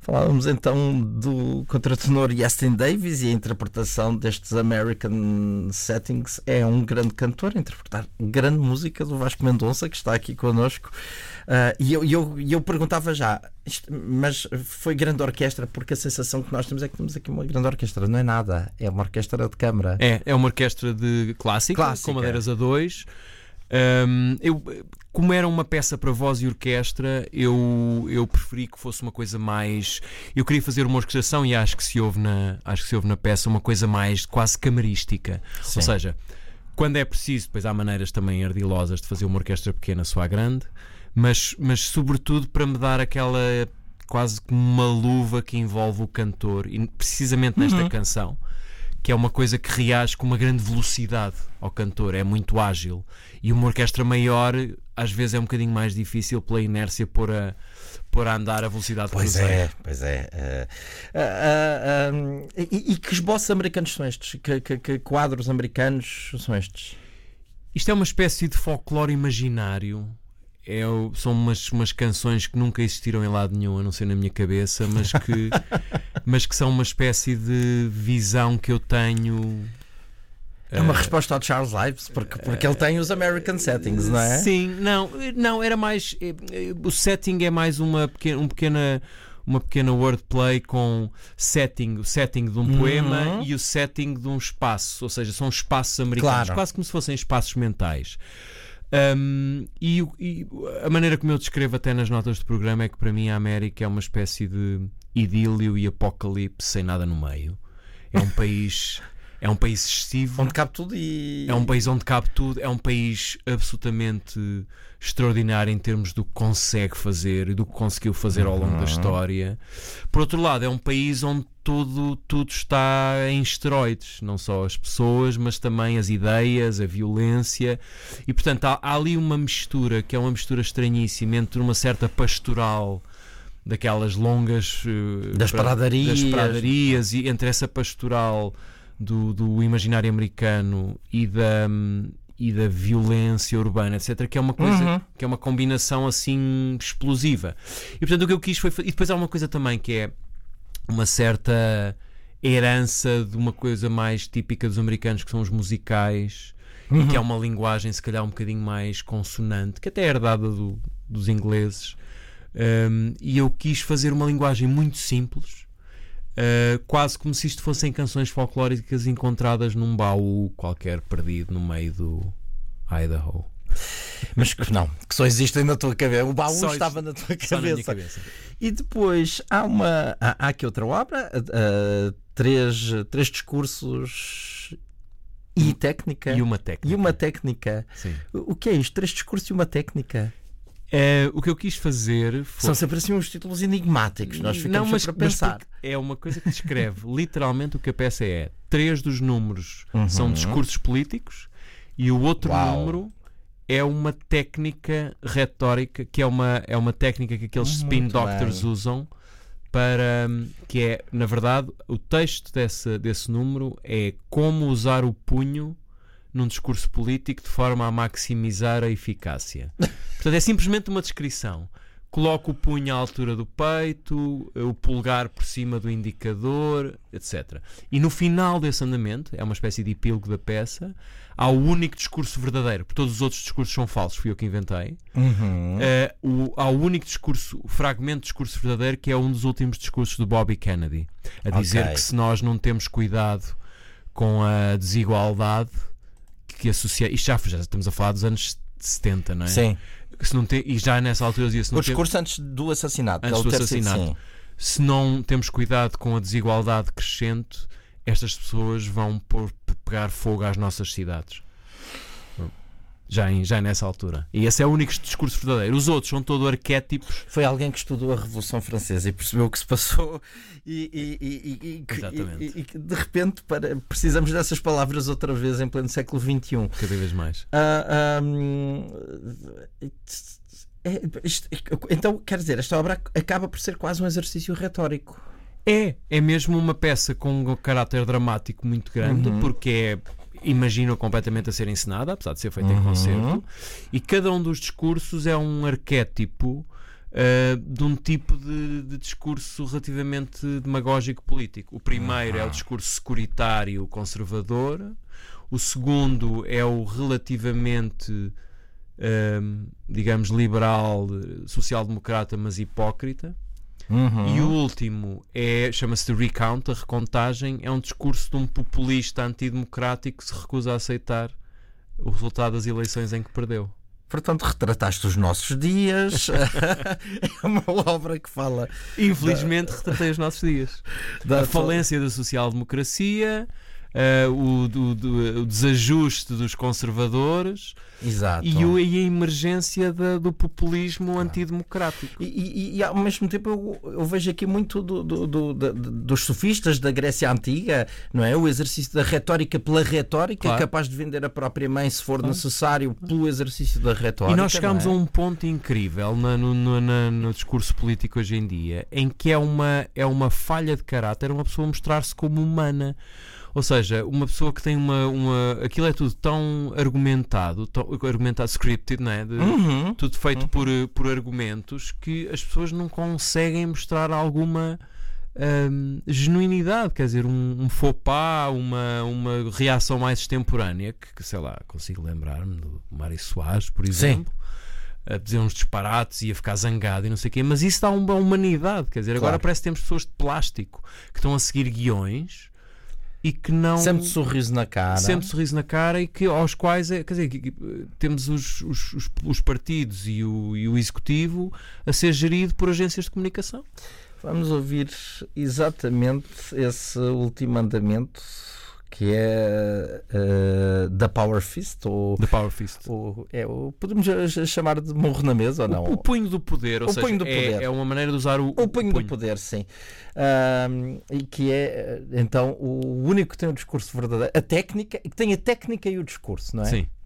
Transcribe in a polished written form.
Falávamos então do contratenor Justin Davis e a interpretação destes American Settings. É um grande cantor a interpretar grande música do Vasco Mendonça, que está aqui connosco. E eu perguntava já, mas foi grande orquestra, porque a sensação que nós temos é que temos aqui uma grande orquestra. Não é nada, é uma orquestra de câmara. É uma orquestra de clássica. Com madeiras a dois. Como era uma peça para voz e orquestra, eu preferi que fosse uma coisa mais... Eu queria fazer uma orquestração, e acho que se ouve na peça, uma coisa mais quase camarística. Sim. Ou seja, quando é preciso, depois há maneiras também ardilosas de fazer uma orquestra pequena soar grande, mas sobretudo para me dar aquela quase como uma luva que envolve o cantor, e precisamente nesta canção, que é uma coisa que reage com uma grande velocidade ao cantor, é muito ágil. E uma orquestra maior, às vezes é um bocadinho mais difícil pela inércia pôr a andar a velocidade que Pois é. E que esboços americanos são estes? Que quadros americanos são estes? Isto é uma espécie de folclore imaginário. São umas canções que nunca existiram em lado nenhum, a não ser na minha cabeça, mas que são uma espécie de visão que eu tenho. É uma resposta ao Charles Ives, porque ele tem os American Settings, não é? Sim, não, era mais. O setting é mais uma pequena wordplay com o setting de um poema e o setting de um espaço, ou seja, são espaços americanos, quase como se fossem espaços mentais. E a maneira como eu descrevo até nas notas do programa é que para mim a América é uma espécie de idílio e apocalipse sem nada no meio. É um país excessivo, onde cabe tudo é um país onde cabe tudo, é um país absolutamente extraordinário em termos do que consegue fazer e do que conseguiu fazer ao longo da história. Por outro lado, é um país onde tudo está em esteroides, não só as pessoas, mas também as ideias, a violência, e portanto há ali uma mistura que é uma mistura estranhíssima entre uma certa pastoral daquelas longas das pradarias e entre essa pastoral do imaginário americano e da violência urbana, etc., que é uma coisa que é uma combinação assim explosiva. E portanto o que eu quis foi... E depois há uma coisa também que é uma certa herança de uma coisa mais típica dos americanos, que são os musicais, e que é uma linguagem se calhar um bocadinho mais consonante, que até é herdada dos ingleses. E eu quis fazer uma linguagem muito simples, quase como se isto fossem canções folclóricas encontradas num baú qualquer perdido no meio do Idaho. Mas que só existem na tua cabeça. O baú estava na tua cabeça. Só na minha cabeça. E depois há aqui outra obra, três discursos e técnica. E uma técnica. Sim. O que é isto? 3 discursos e uma técnica? O que eu quis fazer foi... São sempre assim uns títulos enigmáticos. Nós ficamos sempre a pensar. É uma coisa que descreve literalmente o que a peça é. 3 dos números são discursos políticos e o outro número é uma técnica retórica, que é uma técnica que aqueles spin doctors usam para... que é, na verdade, o texto desse número é como usar o punho num discurso político de forma a maximizar a eficácia. Portanto, é simplesmente uma descrição. Coloca o punho à altura do peito, o polegar por cima do indicador, etc. E no final desse andamento, é uma espécie de epílogo da peça, há o único discurso verdadeiro, porque todos os outros discursos são falsos, fui eu que inventei. Há o único discurso, o fragmento de discurso verdadeiro, que é um dos últimos discursos do Bobby Kennedy, a dizer que se nós não temos cuidado com a desigualdade que associa... Isto já estamos a falar dos anos 70, não é? Sim. E já nessa altura dizia-se... O discurso antes do assassinato. Antes do assassinato. Se não temos cuidado com a desigualdade crescente, estas pessoas vão pegar fogo às nossas cidades. Já nessa altura. E esse é o único discurso verdadeiro. Os outros são todos arquétipos. Foi alguém que estudou a Revolução Francesa e percebeu o que se passou e de repente precisamos dessas palavras outra vez em pleno século XXI. Cada vez mais. Então, quer dizer, esta obra acaba por ser quase um exercício retórico. É mesmo uma peça com um caráter dramático muito grande, porque imagino completamente a ser encenada, apesar de ser feita em concerto, e cada um dos discursos é um arquétipo de um tipo de discurso relativamente demagógico político. O primeiro é o discurso securitário conservador, o segundo é o relativamente, digamos, liberal, social-democrata, mas hipócrita. E o último chama-se The Recount, a recontagem, é um discurso de um populista antidemocrático que se recusa a aceitar o resultado das eleições em que perdeu. Portanto, retrataste os nossos dias. É uma obra que fala... Infelizmente, retratei os nossos dias. A falência da social-democracia, o desajuste dos conservadores. Exato. E a emergência do populismo antidemocrático. E ao mesmo tempo eu vejo aqui muito dos sofistas da Grécia Antiga, não é? O exercício da retórica pela retórica, claro, capaz de vender a própria mãe se for necessário pelo exercício da retórica. E nós chegamos a um ponto incrível no discurso político hoje em dia, em que é uma falha de caráter uma pessoa mostrar-se como humana. Ou seja, uma pessoa que tem aquilo é tudo tão argumentado, scripted, não é? Tudo feito por argumentos, que as pessoas não conseguem mostrar alguma genuinidade, quer dizer, um faux pas, uma reação mais extemporânea, que sei lá, consigo lembrar-me do Mário Soares, por exemplo. Sim. A dizer uns disparates e a ficar zangado e não sei o quê, mas isso dá uma humanidade, quer dizer, claro. Agora parece que temos pessoas de plástico que estão a seguir guiões e que não... Sempre sorriso na cara. E que, aos quais, quer dizer, temos os partidos e o executivo a ser gerido por agências de comunicação. Vamos ouvir exatamente esse último mandamento, que é da Power Fist, podemos chamar de morro na mesa ou não? O punho do poder, ou seja, é uma maneira de usar o punho do poder, sim. E que é então o único que tem o discurso verdadeiro, a técnica, que tem a técnica e o discurso, não é? Sim.